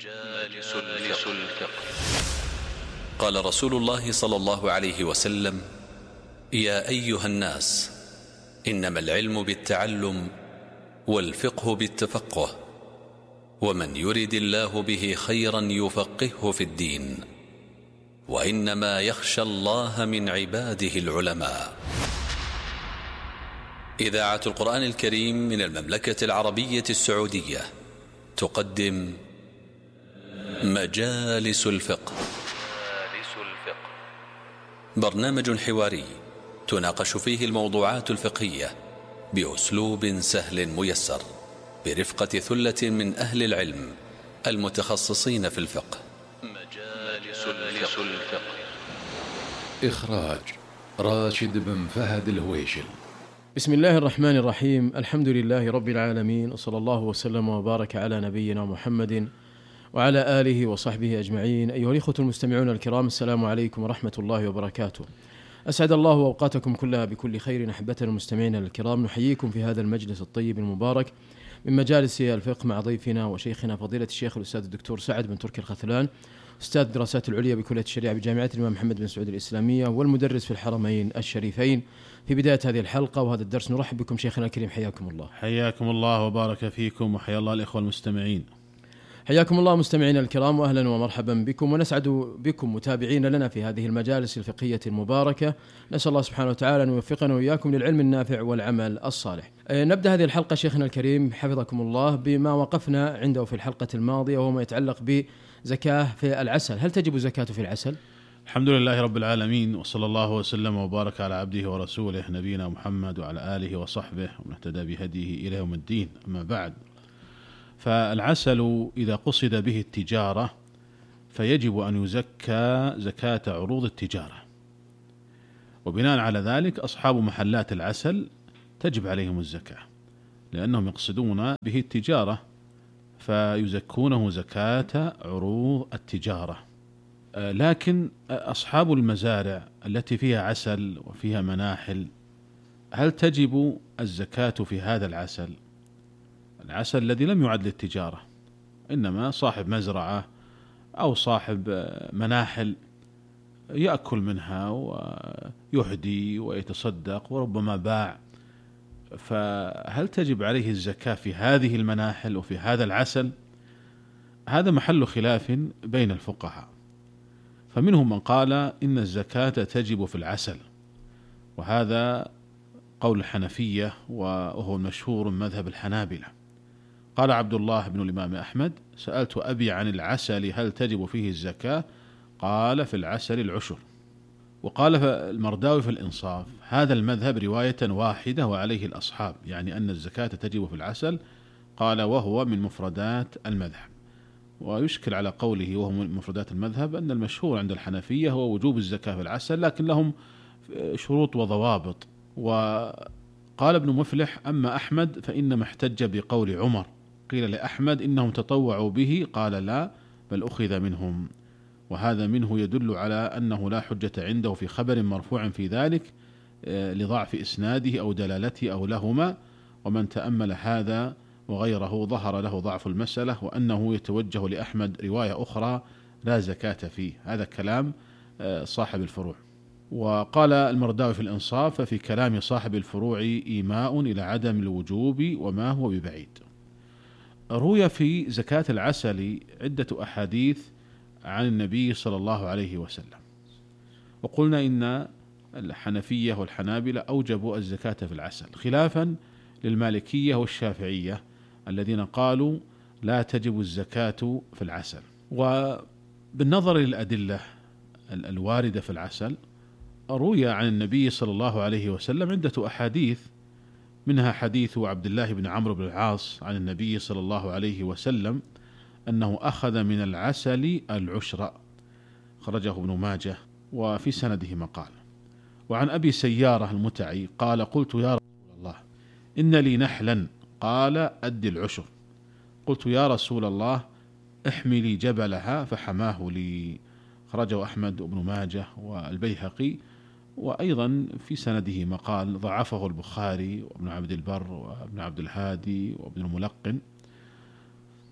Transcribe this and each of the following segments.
مجالس الفقه. قال رسول الله صلى الله عليه وسلم: يا أيها الناس، إنما العلم بالتعلم والفقه بالتفقه، ومن يرد الله به خيرا يفقهه في الدين، وإنما يخشى الله من عباده العلماء. إذاعة القرآن الكريم من المملكة العربية السعودية تقدم مجالس الفقه. برنامج حواري تناقش فيه الموضوعات الفقهية بأسلوب سهل ميسر، برفقة ثلة من أهل العلم المتخصصين في الفقه. مجالس الفقه. إخراج راشد بن فهد الهويشل. بسم الله الرحمن الرحيم. الحمد لله رب العالمين، وصلى الله وسلم وبارك على نبينا محمد وعلى آله وصحبه أجمعين. أيها الإخوة المستمعون الكرام، السلام عليكم ورحمة الله وبركاته. أسعد الله أوقاتكم كلها بكل خير. أحبتنا المستمعين الكرام، نحييكم في هذا المجلس الطيب المبارك من مجالس الفقه مع ضيفنا وشيخنا فضيلة الشيخ الأستاذ الدكتور سعد بن تركي الخثلان، أستاذ الدراسات العليا بكلية الشريعة بجامعة الإمام محمد بن سعود الإسلامية، والمدرس في الحرمين الشريفين. في بداية هذه الحلقة وهذا الدرس نرحب بكم شيخنا الكريم، حياكم الله. حياكم الله وبارك فيكم، وحيا الله الإخوة المستمعين. حياكم الله مستمعينا الكرام، وأهلا ومرحبا بكم، ونسعد بكم متابعين لنا في هذه المجالس الفقهية المباركة. نسأل الله سبحانه وتعالى أن يوفقنا وإياكم للعلم النافع والعمل الصالح. نبدأ هذه الحلقة شيخنا الكريم حفظكم الله بما وقفنا عنده في الحلقة الماضية، وهو ما يتعلق بزكاة في العسل. هل تجب زكاة في العسل؟ الحمد لله رب العالمين، وصلى الله وسلم وبارك على عبده ورسوله نبينا محمد وعلى آله وصحبه ومن اهتدى بهديه إلى يوم الدين. أما بعد، فالعسل إذا قصد به التجارة فيجب أن يزكى زكاة عروض التجارة، وبناء على ذلك أصحاب محلات العسل تجب عليهم الزكاة، لأنهم يقصدون به التجارة فيزكونه زكاة عروض التجارة. لكن أصحاب المزارع التي فيها عسل وفيها مناحل، هل تجب الزكاة في هذا العسل الذي لم يعد للتجارة، إنما صاحب مزرعة أو صاحب مناحل يأكل منها ويهدي ويتصدق وربما باع، فهل تجب عليه الزكاة في هذه المناحل وفي هذا العسل؟ هذا محل خلاف بين الفقهاء، فمنهم من قال إن الزكاة تجب في العسل، وهذا قول الحنفية وهو المشهور من مذهب الحنابلة. قال عبد الله بن الإمام أحمد: سألت أبي عن العسل هل تجب فيه الزكاة؟ قال: في العسل العشر. وقال المرداوي في الإنصاف: هذا المذهب رواية واحدة وعليه الأصحاب، يعني أن الزكاة تجب في العسل. قال: وهو من مفردات المذهب. ويشكل على قوله وهو من مفردات المذهب أن المشهور عند الحنفية هو وجوب الزكاة في العسل، لكن لهم شروط وضوابط. وقال ابن مفلح: أما أحمد فإنما احتج بقول عمر، قيل لأحمد إنهم تطوعوا به، قال: لا، بل أخذ منهم. وهذا منه يدل على أنه لا حجة عنده في خبر مرفوع في ذلك لضعف إسناده أو دلالته أو لهما، ومن تأمل هذا وغيره ظهر له ضعف المسألة، وأنه يتوجه لأحمد رواية أخرى لا زكاة فيه. هذا كلام صاحب الفروع. وقال المرداوي في الإنصاف: في كلام صاحب الفروع إيماء إلى عدم الوجوب وما هو ببعيد. روي في زكاة العسل عدة أحاديث عن النبي صلى الله عليه وسلم، وقلنا إن الحنفية والحنابلة أوجبوا الزكاة في العسل، خلافا للمالكية والشافعية الذين قالوا لا تجب الزكاة في العسل. وبالنظر للأدلة الواردة في العسل، روي عن النبي صلى الله عليه وسلم عدة أحاديث، منها حديث عبد الله بن عمرو بن العاص عن النبي صلى الله عليه وسلم أنه أخذ من العسل العشر، خرجه ابن ماجه وفي سنده مقال. وعن أبي سيارة المتعي قال: قلت يا رسول الله إن لي نحلا، قال: أد العشر. قلت يا رسول الله احملي جبلها، فحماه لي، خرجه أحمد وابن ماجه والبيهقي، وأيضا في سنده مقال ضعفه البخاري وابن عبد البر وابن عبد الهادي وابن الملقن.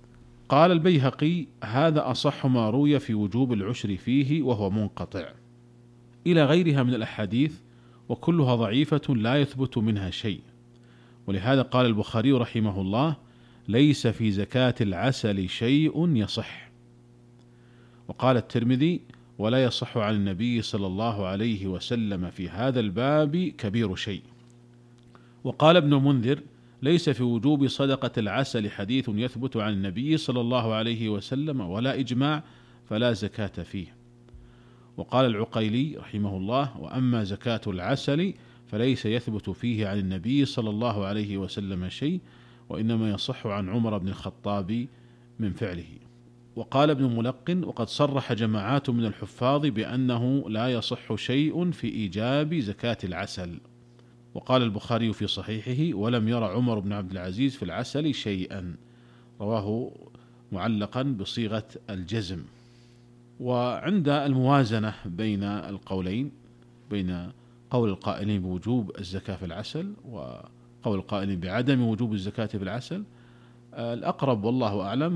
قال البيهقي: هذا أصح ما روي في وجوب العشر فيه وهو منقطع، إلى غيرها من الأحاديث وكلها ضعيفة لا يثبت منها شيء. ولهذا قال البخاري رحمه الله: ليس في زكاة العسل شيء يصح. وقال الترمذي: ولا يصح عن النبي صلى الله عليه وسلم في هذا الباب كبير شيء. وقال ابن المنذر: ليس في وجوب صدقة العسل حديث يثبت عن النبي صلى الله عليه وسلم ولا إجماع، فلا زكاة فيه. وقال العقيلي رحمه الله: وأما زكاة العسل فليس يثبت فيه عن النبي صلى الله عليه وسلم شيء، وإنما يصح عن عمر بن الخطاب من فعله. وقال ابن الملقن: وقد صرح جماعات من الحفاظ بأنه لا يصح شيء في إيجاب زكاة العسل. وقال البخاري في صحيحه: ولم ير عمر بن عبد العزيز في العسل شيئا، رواه معلقا بصيغة الجزم. وعند الموازنة بين القولين، بين قول القائلين بوجوب الزكاة في العسل وقول القائلين بعدم وجوب الزكاة في العسل، الأقرب والله أعلم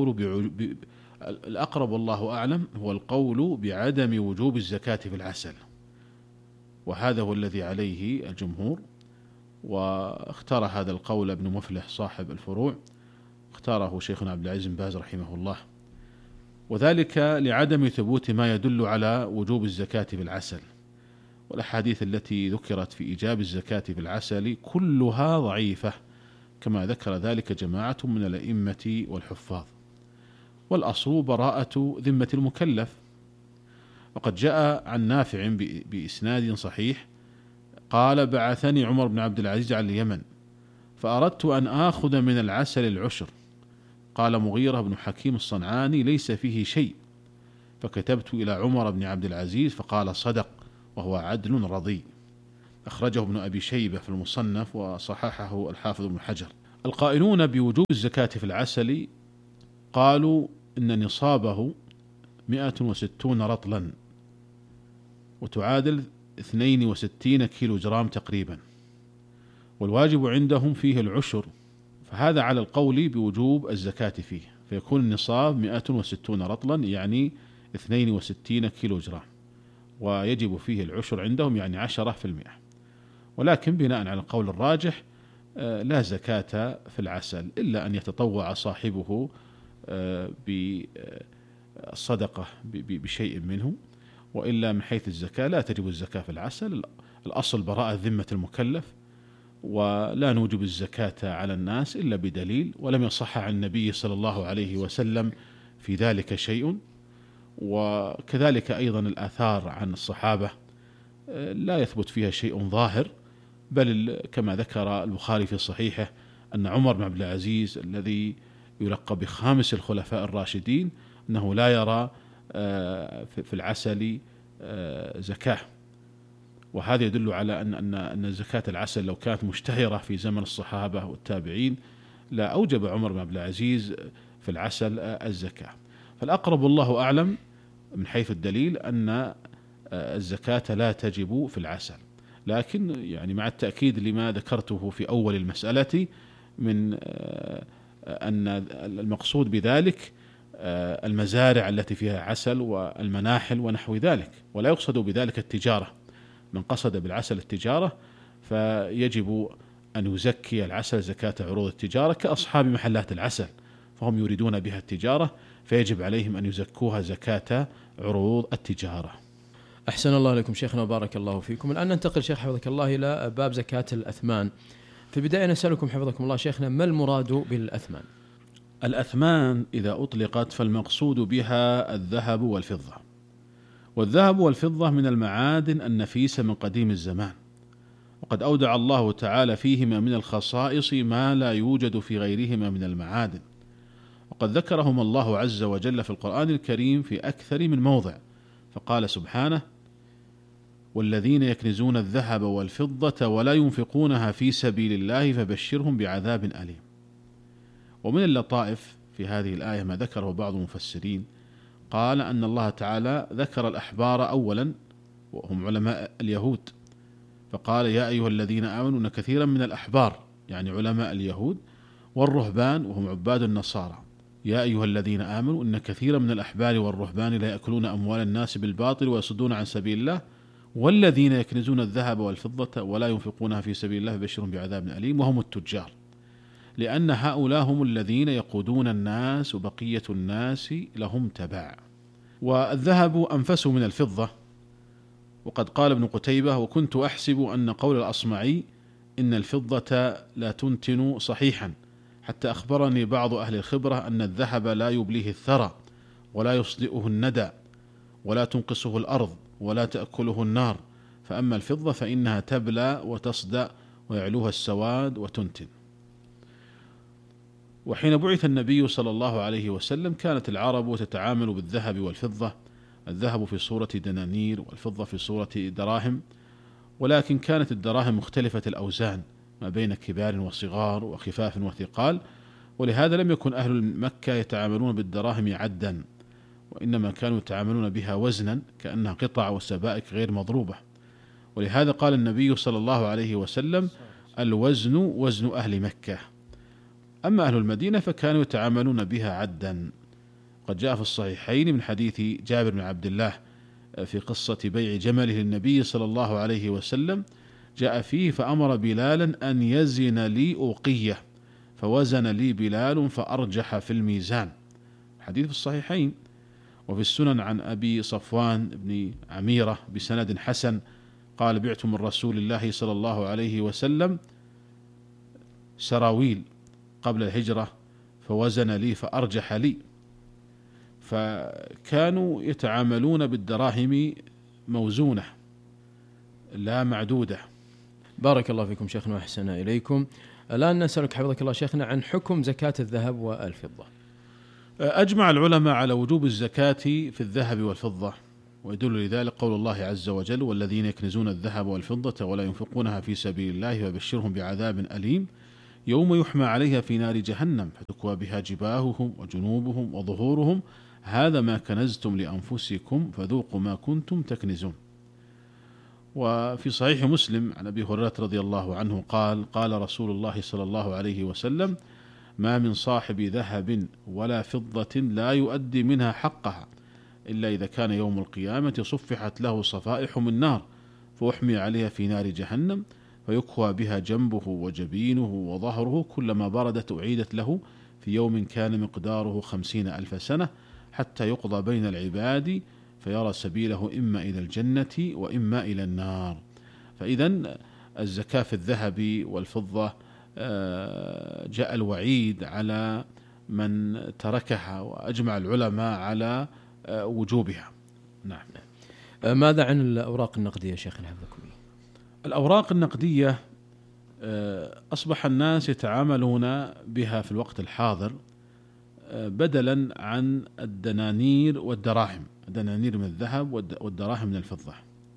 هو القول بعدم وجوب الزكاة في العسل، وهذا هو الذي عليه الجمهور. واختار هذا القول ابن مفلح صاحب الفروع، اختاره شيخنا عبد العزيز بن باز رحمه الله، وذلك لعدم ثبوت ما يدل على وجوب الزكاة في العسل. والأحاديث التي ذكرت في إيجاب الزكاة في العسل كلها ضعيفة، كما ذكر ذلك جماعة من الأئمة والحفاظ. والأصل براءة ذمة المكلف. وقد جاء عن نافع بإسناد صحيح قال: بعثني عمر بن عبد العزيز على اليمن فأردت أن آخذ من العسل العشر. قال مغيرة بن حكيم الصنعاني: ليس فيه شيء. فكتبت إلى عمر بن عبد العزيز فقال: صدق، وهو عدل رضي. أخرجه ابن أبي شيبة في المصنف وصححه الحافظ ابن حجر. القائلون بوجوب الزكاة في العسل قالوا إن نصابه 160 رطلا، وتعادل 62 كيلو جرام تقريبا، والواجب عندهم فيه العشر، فهذا على القول بوجوب الزكاة فيه، فيكون النصاب 160 رطلا يعني 62 كيلو جرام، ويجب فيه العشر عندهم يعني 10%. ولكن بناء على القول الراجح لا زكاة في العسل إلا أن يتطوع صاحبه بالصدقة بشيء منه، وإلا من حيث الزكاة لا تجب الزكاة في العسل. الأصل براءة ذمة المكلف، ولا نوجب الزكاة على الناس إلا بدليل، ولم يصح عن النبي صلى الله عليه وسلم في ذلك شيء. وكذلك أيضا الآثار عن الصحابة لا يثبت فيها شيء ظاهر، بل كما ذكر البخاري في صحيحه أن عمر بن عبد العزيز الذي يلقب بخامس الخلفاء الراشدين أنه لا يرى في العسل زكاة. وهذا يدل على أن زكاة العسل لو كانت مشتهرة في زمن الصحابة والتابعين لا أوجب عمر بن عبد العزيز في العسل الزكاة. فالأقرب والله أعلم من حيث الدليل أن الزكاة لا تجب في العسل، لكن يعني مع التأكيد لما ذكرته في أول المسألة من أن المقصود بذلك المزارع التي فيها عسل والمناحل ونحو ذلك، ولا يقصد بذلك التجارة. من قصد بالعسل التجارة فيجب أن يزكي العسل زكاة عروض التجارة كأصحاب محلات العسل، فهم يريدون بها التجارة، فيجب عليهم أن يزكوها زكاة عروض التجارة. أحسن الله لكم شيخنا وبارك الله فيكم. الآن ننتقل شيخ حفظك الله إلى باب زكاة الأثمان. في البداية نسألكم حفظكم الله شيخنا، ما المراد بالأثمان؟ الأثمان إذا أطلقت فالمقصود بها الذهب والفضة، والذهب والفضة من المعادن النفيسة من قديم الزمان، وقد أودع الله تعالى فيهما من الخصائص ما لا يوجد في غيرهما من المعادن، وقد ذكرهما الله عز وجل في القرآن الكريم في أكثر من موضع، فقال سبحانه: والذين يكنزون الذهب والفضة ولا ينفقونها في سبيل الله فبشرهم بعذاب أليم. ومن اللطائف في هذه الآية ما ذكره بعض المفسرين، قال أن الله تعالى ذكر الأحبار أولا وهم علماء اليهود، فقال: يا أيها الذين آمنوا إن كثيرا من الأحبار يعني علماء اليهود والرهبان وهم عباد النصارى يا أيها الذين آمنوا إن كثيرا من الأحبار والرهبان لا يأكلون أموال الناس بالباطل ويصدون عن سبيل الله والذين يكنزون الذهب والفضة ولا ينفقونها في سبيل الله فبشرهم بعذاب أليم وهم التجار، لأن هؤلاء هم الذين يقودون الناس وبقية الناس لهم تبع. والذهب أنفس من الفضة، وقد قال ابن قتيبة: وكنت أحسب أن قول الأصمعي إن الفضة لا تنتن صحيحا، حتى أخبرني بعض أهل الخبرة أن الذهب لا يبليه الثرى ولا يصدئه الندى ولا تنقصه الأرض ولا تأكله النار، فأما الفضة فإنها تبلى وتصدأ ويعلوها السواد وتنتن. وحين بعث النبي صلى الله عليه وسلم كانت العرب تتعامل بالذهب والفضة، الذهب في صورة دنانير والفضة في صورة دراهم، ولكن كانت الدراهم مختلفة الأوزان ما بين كبار وصغار وخفاف وثقال، ولهذا لم يكن أهل مكة يتعاملون بالدراهم عدا، وإنما كانوا يتعاملون بها وزنا كأنها قطع وسبائك غير مضروبة. ولهذا قال النبي صلى الله عليه وسلم: الوزن وزن أهل مكة. أما أهل المدينة فكانوا يتعاملون بها عدا. قد جاء في الصحيحين من حديث جابر بن عبد الله في قصة بيع جمله للنبي صلى الله عليه وسلم، جاء فيه: فأمر بلالا أن يزن لي أوقية، فوزن لي بلال فأرجح في الميزان. حديث في الصحيحين. وفي السنن عن أبي صفوان بن عميرة بسند حسن قال: بعت من رسول الله صلى الله عليه وسلم سراويل قبل الهجرة فوزن لي فأرجح لي. فكانوا يتعاملون بالدراهم موزونة لا معدودة. بارك الله فيكم شيخنا وأحسن إليكم. الآن نسألك حفظك الله شيخنا عن حكم زكاة الذهب والفضة. أجمع العلماء على وجوب الزكاة في الذهب والفضة، ويدل لذلك قول الله عز وجل: والذين يكنزون الذهب والفضة ولا ينفقونها في سبيل الله فبشرهم بعذاب أليم يوم يحمى عليها في نار جهنم فتكوى بها جباههم وجنوبهم وظهورهم هذا ما كنزتم لأنفسكم فذوقوا ما كنتم تكنزون. وفي صحيح مسلم عن أبي هريرة رضي الله عنه قال: قال رسول الله صلى الله عليه وسلم: ما من صاحب ذهب ولا فضة لا يؤدي منها حقها إلا إذا كان يوم القيامة صفحت له صفائح من نار فأحمي عليها في نار جهنم فيكوى بها جنبه وجبينه وظهره كلما بردت أعيدت له في يوم كان مقداره 50,000 سنة حتى يقضى بين العباد فيرى سبيله إما إلى الجنة وإما إلى النار. فإذن الزكاة في الذهب والفضة جاء الوعيد على من تركها، وأجمع العلماء على وجوبها. نعم. ماذا عن الأوراق النقدية شيخنا حفظكم الله؟ الأوراق النقدية أصبح الناس يتعاملون بها في الوقت الحاضر بدلا عن الدنانير والدراهم، الدنانير من الذهب والدراهم من الفضة.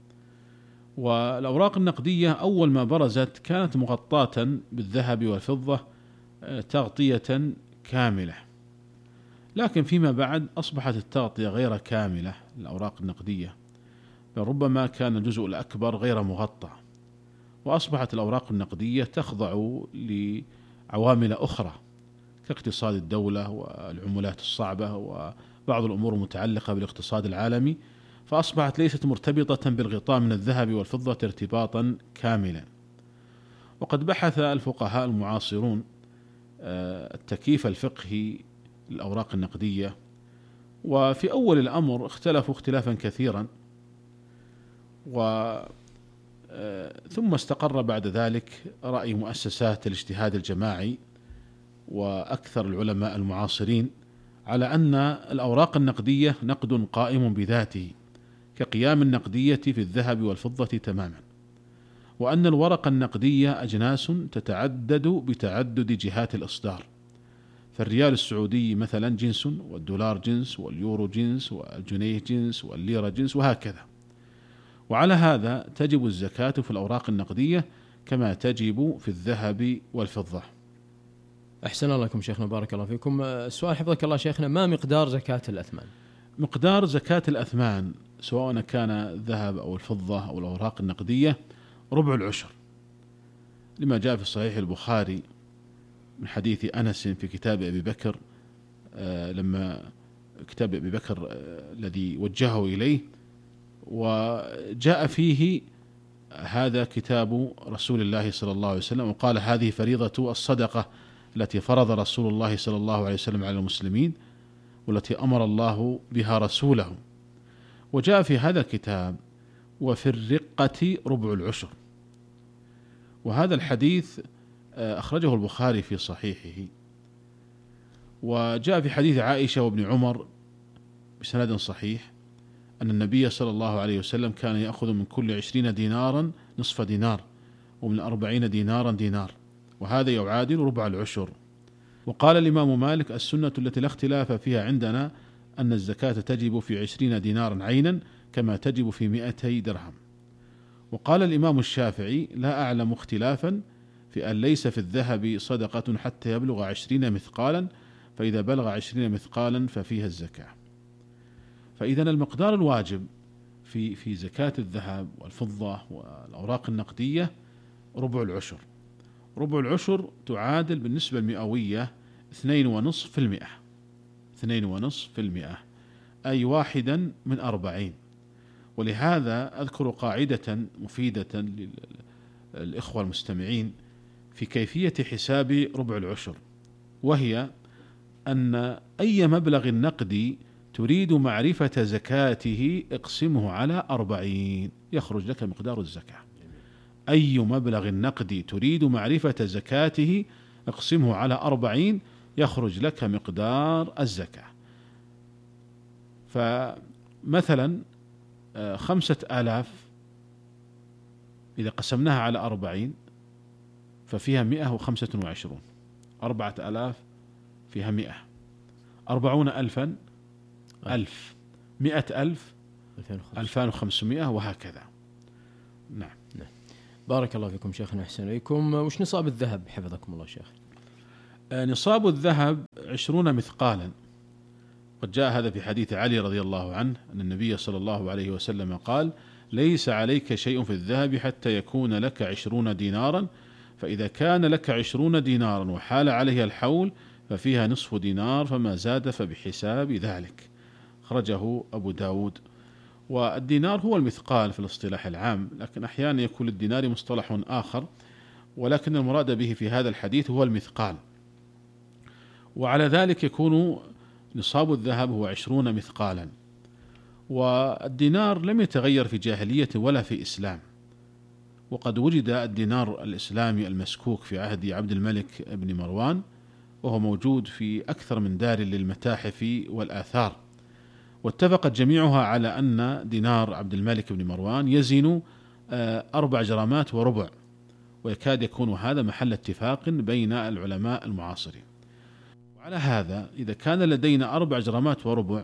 والأوراق النقدية أول ما برزت كانت مغطاة بالذهب والفضة تغطية كاملة، لكن فيما بعد أصبحت التغطية غير كاملة للأوراق النقدية، بل ربما كان الجزء الأكبر غير مغطى، وأصبحت الأوراق النقدية تخضع لعوامل أخرى كاقتصاد الدولة والعملات الصعبة وبعض الأمور المتعلقة بالاقتصاد العالمي، فأصبحت ليست مرتبطة بالغطاء من الذهب والفضة ارتباطا كاملا. وقد بحث الفقهاء المعاصرون التكييف الفقهي للأوراق النقدية، وفي أول الأمر اختلفوا اختلافا كثيرا، ثم استقر بعد ذلك رأي مؤسسات الاجتهاد الجماعي وأكثر العلماء المعاصرين على أن الأوراق النقدية نقد قائم بذاته كقيام النقدية في الذهب والفضة تماما، وأن الورق النقدية أجناس تتعدد بتعدد جهات الإصدار، فالريال السعودي مثلا جنس، والدولار جنس، واليورو جنس، والجنيه جنس، والليرة جنس، وهكذا. وعلى هذا تجب الزكاة في الأوراق النقدية كما تجب في الذهب والفضة. أحسن الله لكم شيخنا، بارك الله فيكم. السؤال حفظك الله شيخنا: ما مقدار زكاة الأثمان؟ مقدار زكاة الأثمان سواء كان الذهب أو الفضة أو الأوراق النقدية ربع العشر، لما جاء في صحيح البخاري من حديث أنس في كتاب أبي بكر لما كتاب أبي بكر الذي وجهه إليه، وجاء فيه هذا كتاب رسول الله صلى الله عليه وسلم، وقال هذه فريضة الصدقة التي فرض رسول الله صلى الله عليه وسلم على المسلمين، والتي أمر الله بها رسوله. وجاء في هذا الكتاب وفي الرقة ربع العشر، وهذا الحديث أخرجه البخاري في صحيحه. وجاء في حديث عائشة وابن عمر بسند صحيح أن النبي صلى الله عليه وسلم كان يأخذ من كل 20 دينارا نصف دينار، ومن 40 دينارا دينار، وهذا يعادل ربع العشر. وقال الإمام مالك: السنة التي لا اختلاف فيها عندنا أن الزكاة تجب في 20 دينارا عينا كما تجب في 200 درهم. وقال الإمام الشافعي: لا أعلم اختلافا في أن ليس في الذهب صدقة حتى يبلغ 20 مثقالا، فإذا بلغ 20 مثقالا ففيها الزكاة. فإذا المقدار الواجب في زكاة الذهب والفضة والأوراق النقدية ربع العشر. ربع العشر تعادل بالنسبة المئوية 2.5%، 2.5%، أي 1 من 40. ولهذا أذكر قاعدة مفيدة للإخوة المستمعين في كيفية حساب ربع العشر، وهي أن أي مبلغ نقدي تريد معرفة زكاته اقسمه على 40 يخرج لك مقدار الزكاة. أي مبلغ نقدي تريد معرفة زكاته اقسمه على 40 يخرج لك مقدار الزكاة. فمثلا 5,000 إذا قسمناها على 40 ففيها 125. 4,000 فيها 100. 40,000 1000. 100,000 2500، وهكذا. نعم. بارك الله فيكم شيخنا، أحسن إليكم. وش نصاب الذهب حفظكم الله شيخ؟ نصاب الذهب 20 مثقالا. قد جاء هذا في حديث علي رضي الله عنه أن النبي صلى الله عليه وسلم قال: ليس عليك شيء في الذهب حتى يكون لك 20 دينارا، فإذا كان لك 20 دينارا وحال عليها الحول ففيها نصف دينار، فما زاد فبحساب ذلك. أخرجه أبو داود. والدينار هو المثقال في الاصطلاح العام، لكن أحيانا يكون للدينار مصطلح آخر، ولكن المراد به في هذا الحديث هو المثقال. وعلى ذلك يكون نصاب الذهب هو 20 مثقالا. والدينار لم يتغير في جاهلية ولا في إسلام، وقد وجد الدينار الإسلامي المسكوك في عهد عبد الملك بن مروان، وهو موجود في أكثر من دار للمتاحف والآثار، واتفقت جميعها على أن دينار عبد الملك بن مروان يزن 4 جرامات وربع، ويكاد يكون هذا محل اتفاق بين العلماء المعاصرين. وعلى هذا إذا كان لدينا 4 جرامات وربع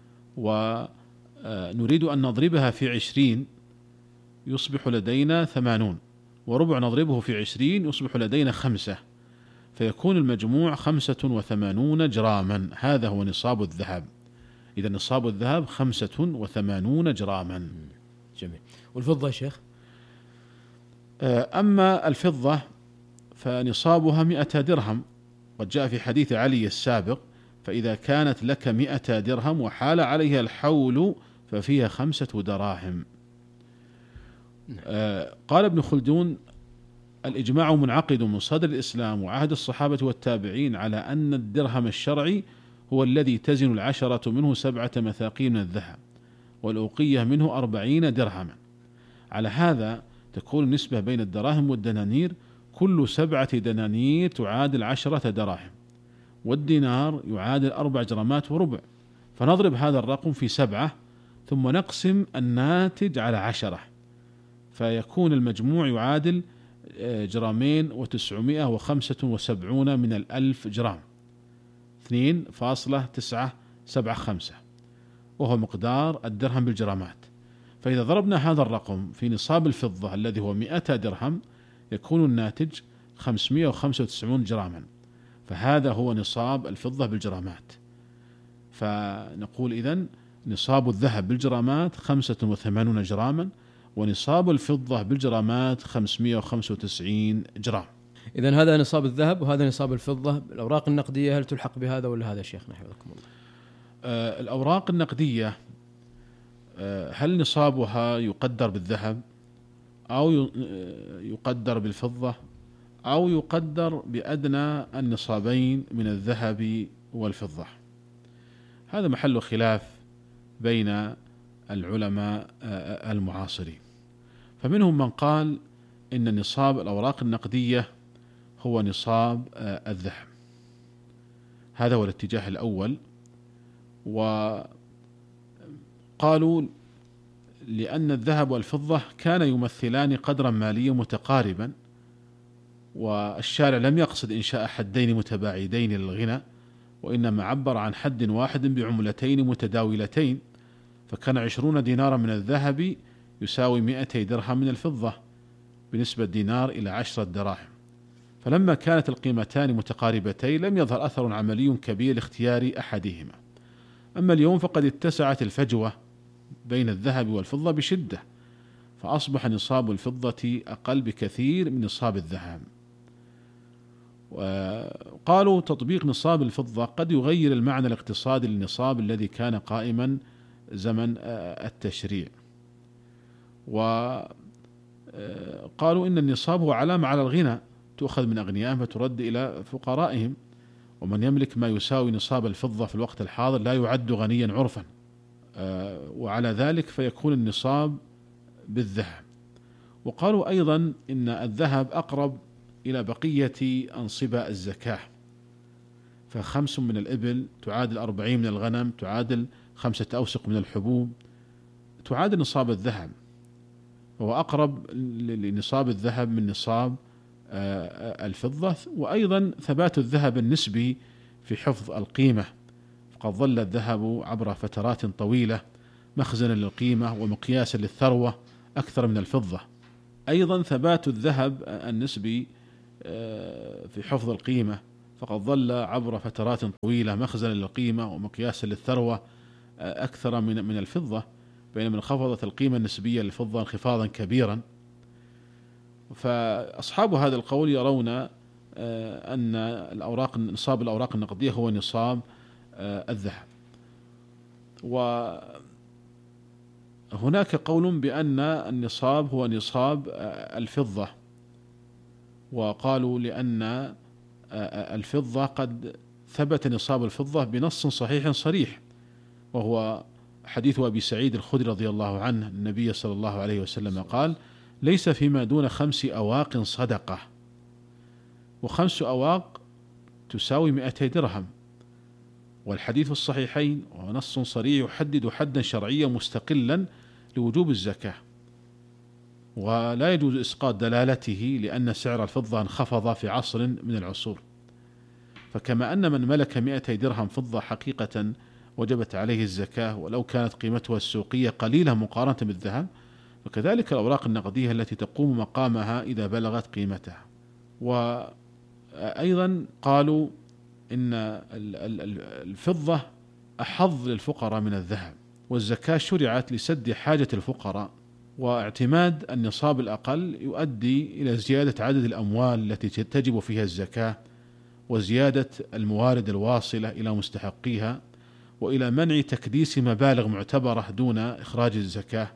ونريد أن نضربها في 20 يصبح لدينا 80، وربع نضربه في 20 يصبح لدينا 5، فيكون المجموع 85 جراما. هذا هو نصاب الذهب. إذا نصاب الذهب 85 جراما. جميل. والفضة يا شيخ؟ أما الفضة فنصابها 100 درهم، قد جاء في حديث علي السابق: فإذا كانت لك 100 درهم وحال عليها الحول ففيها 5 دراهم. قال ابن خلدون: الإجماع منعقد من صدر الإسلام وعهد الصحابة والتابعين على أن الدرهم الشرعي هو الذي تزن 10 منه 7 مثاقين من الذهب، والأوقية منه 40 درهما. على هذا تكون النسبة بين الدراهم والدنانير: كل 7 دنانير تعادل 10 دراهم، والدينار يعادل 4 جرامات وربع. فنضرب هذا الرقم في 7 ثم نقسم الناتج على 10، فيكون المجموع يعادل 2,975 من 1000 جرام، 2.975، وهو مقدار الدرهم بالجرامات. فإذا ضربنا هذا الرقم في نصاب الفضة الذي هو 100 درهم يكون الناتج 595 جراما، فهذا هو نصاب الفضة بالجرامات. فنقول إذن نصاب الذهب بالجرامات 85 جراما، ونصاب الفضة بالجرامات 595 جرام. إذن هذا نصاب الذهب وهذا نصاب الفضة. الأوراق النقدية هل تلحق بهذا ولا هذا شيخنا حفظكم الله؟ الأوراق النقدية هل نصابها يقدر بالذهب أو يقدر بالفضة أو يقدر بأدنى النصابين من الذهب والفضة؟ هذا محل خلاف بين العلماء المعاصرين. فمنهم من قال إن نصاب الأوراق النقدية هو نصاب الذهب، هذا هو الاتجاه الأول. وقالوا لأن الذهب والفضة كان يمثلان قدرا ماليا متقاربا، والشارع لم يقصد إنشاء حدين متباعدين للغنى، وإنما عبر عن حد واحد بعملتين متداولتين، فكان 20 دينارا من الذهب يساوي 200 درهم من الفضة بنسبة دينار إلى 10 دراهم. فلما كانت القيمتان متقاربتين لم يظهر أثر عملي كبير لاختيار أحدهما. أما اليوم فقد اتسعت الفجوة بين الذهب والفضة بشدة، فأصبح نصاب الفضة أقل بكثير من نصاب الذهب. وقالوا تطبيق نصاب الفضة قد يغير المعنى الاقتصادي للنصاب الذي كان قائما زمن التشريع. وقالوا إن النصاب هو علامة على الغنى، تؤخذ من أغنيائهم فترد إلى فقرائهم، ومن يملك ما يساوي نصاب الفضة في الوقت الحاضر لا يعد غنيا عرفا، وعلى ذلك فيكون النصاب بالذهب. وقالوا أيضا إن الذهب أقرب إلى بقية أنصبة الزكاة، ف5 من الإبل تعادل 40 من الغنم، تعادل 5 أوسق من الحبوب، تعادل نصاب الذهب، وهو أقرب لنصاب الذهب من نصاب الفضة. وأيضا ثبات الذهب النسبي في حفظ القيمة، فقد ظل الذهب عبر فترات طويلة مخزنا للقيمة ومقياسا للثروة أكثر من الفضة. أيضا ثبات الذهب النسبي في حفظ القيمة، فقد ظل عبر فترات طويلة مخزنا للقيمة ومقياسا للثروة أكثر من الفضة، بينما انخفضت القيمة النسبية للفضة انخفاضا كبيرا. فأصحاب هذا القول يرون أن نصاب الأوراق النقدية هو نصاب الذهب. وهناك قول بأن النصاب هو نصاب الفضة، وقالوا لأن الفضة قد ثبت نصاب الفضة بنص صحيح صريح، وهو حديث أبي سعيد الخدري رضي الله عنه النبي صلى الله عليه وسلم قال: ليس فيما دون 5 أواق صدقة، و5 أواق تساوي 200 درهم. والحديث الصحيحين ونص صريح يحدد حدا شرعيا مستقلا لوجوب الزكاة، ولا يجوز إسقاط دلالته لأن سعر الفضة انخفض في عصر من العصور. فكما أن من ملك 200 درهم فضة حقيقة وجبت عليه الزكاة ولو كانت قيمتها السوقية قليلة مقارنة بالذهب، وكذلك الأوراق النقدية التي تقوم مقامها إذا بلغت قيمتها. وأيضا قالوا إن الفضة أحظ للفقراء من الذهب، والزكاة شرعت لسد حاجة الفقراء، واعتماد النصاب الأقل يؤدي إلى زيادة عدد الأموال التي تجب فيها الزكاة، وزيادة الموارد الواصلة إلى مستحقيها، وإلى منع تكديس مبالغ معتبرة دون إخراج الزكاة،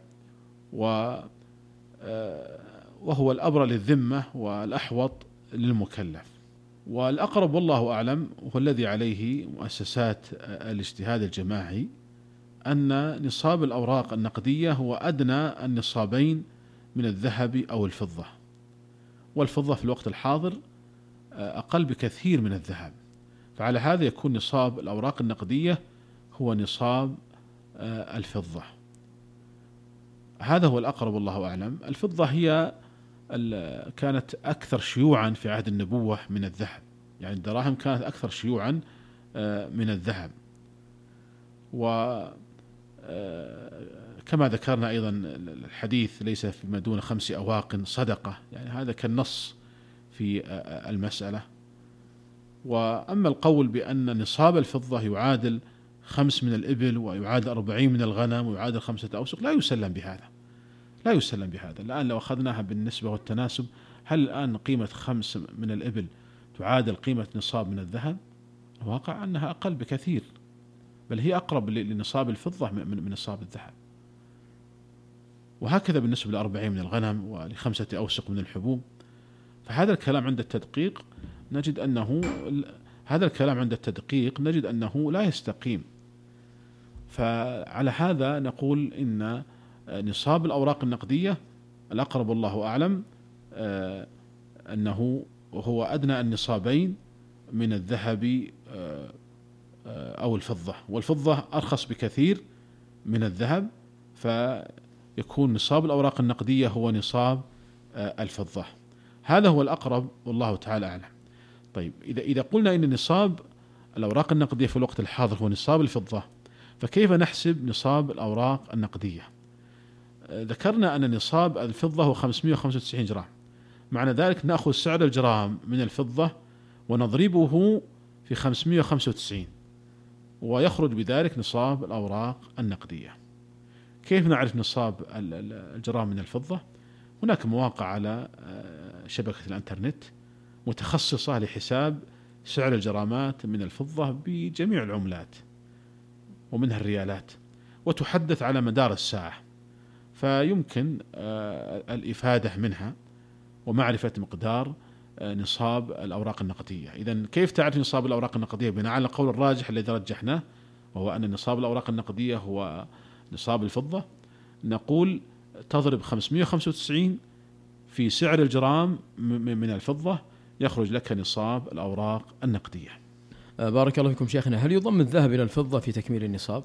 وهو الأبرى للذمة والأحوط للمكلف. والأقرب والله أعلم هو الذي عليه مؤسسات الاجتهاد الجماعي، أن نصاب الأوراق النقدية هو أدنى النصابين من الذهب أو الفضة، والفضة في الوقت الحاضر أقل بكثير من الذهب، فعلى هذا يكون نصاب الأوراق النقدية هو نصاب الفضة. هذا هو الأقرب والله أعلم. الفضة هي كانت أكثر شيوعا في عهد النبوة من الذهب، يعني الدراهم كانت أكثر شيوعا من الذهب. وكما ذكرنا أيضا الحديث ليس فيما دون 5 أواق صدقة، يعني هذا كالنص في المسألة. وأما القول بأن نصاب الفضة يعادل 5 من الإبل ويعادل 40 من الغنم ويعادل 5 أوسق، لا يسلم بهذا، لا يسلم بهذا. الآن لو أخذناها بالنسبة والتناسب، هل الآن قيمة 5 من الإبل تعادل قيمة نصاب من الذهب؟ الواقع أنها أقل بكثير، بل هي أقرب لنصاب الفضة من نصاب الذهب. وهكذا بالنسبة ل40 من الغنم ول5 أوسق من الحبوب. فهذا الكلام عند التدقيق نجد أنه لا يستقيم. فعلى هذا نقول إن نصاب الأوراق النقدية الأقرب والله أعلم أنه هو أدنى النصابين من الذهب أو الفضة، والفضة أرخص بكثير من الذهب، فيكون نصاب الأوراق النقدية هو نصاب الفضة. هذا هو الأقرب والله تعالى أعلم. طيب إذا قلنا إن نصاب الأوراق النقدية في الوقت الحاضر هو نصاب الفضة، فكيف نحسب نصاب الأوراق النقدية؟ ذكرنا أن نصاب الفضة هو 595 جرام، معنى ذلك نأخذ سعر الجرام من الفضة ونضربه في 595 ويخرج بذلك نصاب الأوراق النقدية. كيف نعرف نصاب الجرام من الفضة؟ هناك مواقع على شبكة الانترنت متخصصة لحساب سعر الجرامات من الفضة بجميع العملات ومنها الريالات، وتحدث على مدار الساعة، فيمكن الإفادة منها ومعرفة مقدار نصاب الأوراق النقدية. إذن كيف تعرف نصاب الأوراق النقدية؟ بناء على القول الراجح الذي رجحناه، وهو أن نصاب الأوراق النقدية هو نصاب الفضة. نقول تضرب 595 في سعر الجرام من الفضة، يخرج لك نصاب الأوراق النقدية. بارك الله فيكم شيخنا. هل يضم الذهب إلى الفضة في تكميل النصاب؟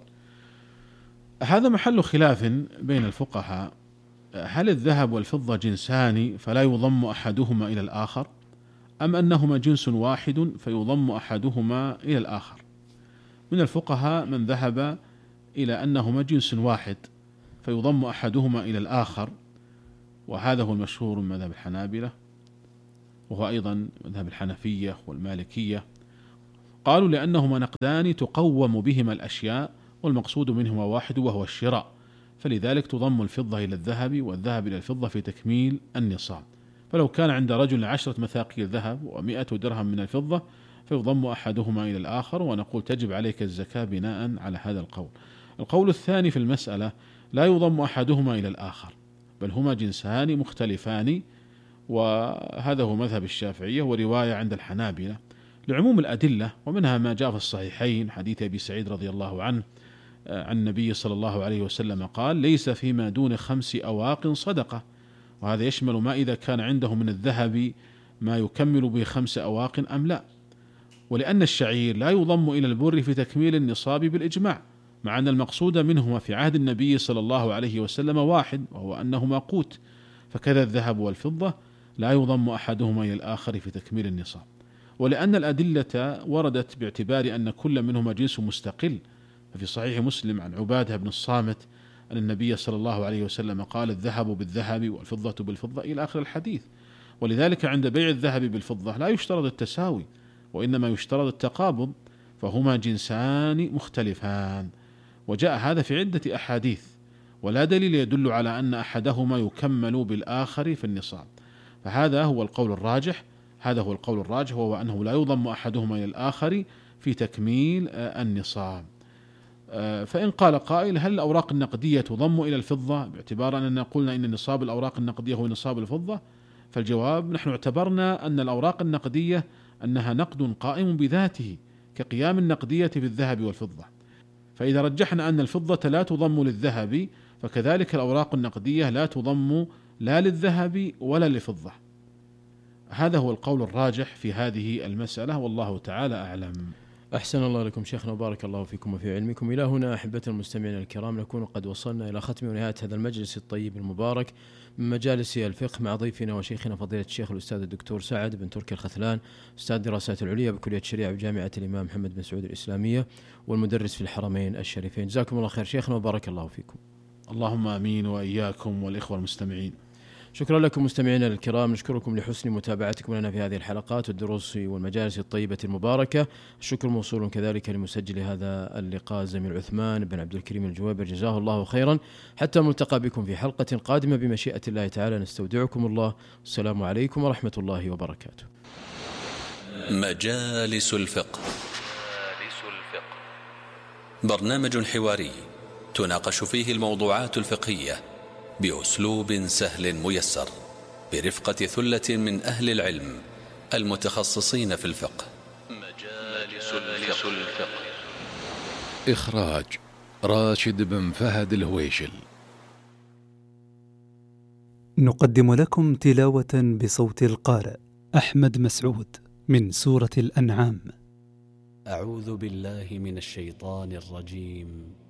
هذا محل خلاف بين الفقهاء. هل الذهب والفضة جنسان فلا يضم أحدهما إلى الآخر، أم أنهما جنس واحد فيضم أحدهما إلى الآخر؟ من الفقهاء من ذهب إلى أنهما جنس واحد فيضم أحدهما إلى الآخر، وهذا هو المشهور من مذهب الحنابلة، وهو أيضا مذهب الحنفية والمالكية. قالوا لأنهما نقدان تقوم بهما الأشياء والمقصود منهما واحد وهو الشراء، فلذلك تضم الفضة إلى الذهب والذهب إلى الفضة في تكميل النصاب. فلو كان عند رجل 10 مثاقيل ذهب و100 درهم من الفضة فيضم أحدهما إلى الآخر، ونقول تجب عليك الزكاة بناء على هذا القول. القول الثاني في المسألة لا يضم أحدهما إلى الآخر، بل هما جنسان مختلفان، وهذا هو مذهب الشافعية ورواية عند الحنابلة لعموم الأدلة، ومنها ما جاء في الصحيحين حديث أبي سعيد رضي الله عنه عن النبي صلى الله عليه وسلم قال: ليس فيما دون 5 أواق صدقة. وهذا يشمل ما إذا كان عنده من الذهب ما يكمل به 5 أواق أم لا. ولأن الشعير لا يضم إلى البر في تكميل النصاب بالإجماع، مع أن المقصود منهما في عهد النبي صلى الله عليه وسلم واحد، وهو أنهما قوت، فكذا الذهب والفضة لا يضم أحدهما إلى الآخر في تكميل النصاب. ولأن الأدلة وردت باعتبار أن كل منهما جنس مستقل، ففي صحيح مسلم عن عبادة بن الصامت أن النبي صلى الله عليه وسلم قال: الذهب بالذهب والفضة بالفضة إلى آخر الحديث. ولذلك عند بيع الذهب بالفضة لا يشترط التساوي، وإنما يشترط التقابض، فهما جنسان مختلفان. وجاء هذا في عدة أحاديث، ولا دليل يدل على أن أحدهما يكمل بالآخر في النصاب. فهذا هو القول الراجح، وهو أنه لا يضم أحدهما إلى الآخر في تكميل النصاب. فإن قال قائل: هل الأوراق النقدية تضم إلى الفضة باعتبار أننا قلنا إن نصاب الأوراق النقدية هو نصاب الفضة؟ فالجواب: نحن اعتبرنا أن الأوراق النقدية أنها نقد قائم بذاته كقيام النقدية بالذهب والفضة، فإذا رجحنا أن الفضة لا تضم للذهب فكذلك الأوراق النقدية لا تضم لا للذهب ولا للفضة. هذا هو القول الراجح في هذه المسألة، والله تعالى أعلم. أحسن الله لكم شيخنا وبارك الله فيكم وفي علمكم. إلى هنا أحبة المستمعين الكرام نكون قد وصلنا إلى ختم ونهاية هذا المجلس الطيب المبارك من مجالس الفقه مع ضيفنا وشيخنا فضيلة الشيخ الأستاذ الدكتور سعد بن تركي الخثلان، أستاذ الدراسات العليا بكلية الشريعة بجامعة الإمام محمد بن سعود الإسلامية والمدرس في الحرمين الشريفين. جزاكم الله خير شيخنا وبارك الله فيكم. اللهم آمين، وإياكم والإخوة المستمعين. شكرا لكم مستمعينا الكرام، نشكركم لحسن متابعتكم لنا في هذه الحلقات والدروس والمجالس الطيبة المباركة. الشكر موصول كذلك لمسجل هذا اللقاء زميل عثمان بن عبد الكريم الجوابر، جزاه الله خيرا. حتى ملتقى بكم في حلقة قادمة بمشيئة الله تعالى، نستودعكم الله، والسلام عليكم ورحمة الله وبركاته. مجالس الفقه، برنامج حواري تناقش فيه الموضوعات الفقهية بأسلوب سهل ميسر، برفقة ثلة من أهل العلم المتخصصين في الفقه. مجالس الفقه. إخراج راشد بن فهد الهويشل. نقدم لكم تلاوة بصوت القارئ أحمد مسعود من سورة الأنعام. أعوذ بالله من الشيطان الرجيم.